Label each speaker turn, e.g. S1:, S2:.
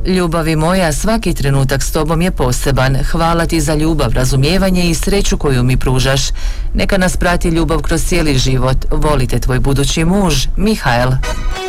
S1: Ljubavi moja, svaki trenutak s tobom je poseban. Hvala ti za ljubav, razumijevanje i sreću koju mi pružaš. Neka nas prati ljubav kroz cijeli život. Volite tvoj budući muž, Mihael.